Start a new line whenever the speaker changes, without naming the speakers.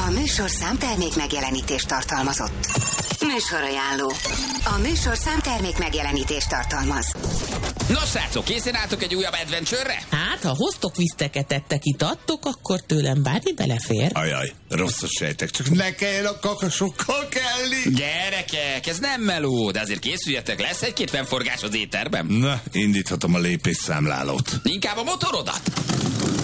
A műsor számtermék megjelenítést tartalmazott. Műsorajánló. A műsor számtermék megjelenítést tartalmaz.
Nos, srácok, készen álltok egy újabb adventure-re?
Hát, ha hoztok viszteket, ettek, itattok, akkor tőlem bármi belefér.
Ajaj, rosszat sejtek, csak ne kelljen a kakasokkal kelni.
Gyerekek, ez nem meló, de azért készüljetek, lesz egy-két fennforgás az étterben.
Na, indíthatom a lépésszámlálót.
Inkább a motorodat.